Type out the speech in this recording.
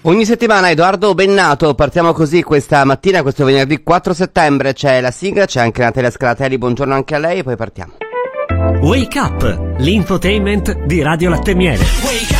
Ogni settimana Edoardo Bennato, partiamo così questa mattina, questo venerdì 4 settembre, c'è la sigla, c'è anche Natalia Scalatelli, buongiorno anche a lei e poi partiamo. Wake Up, l'infotainment di Radio Latte Miele.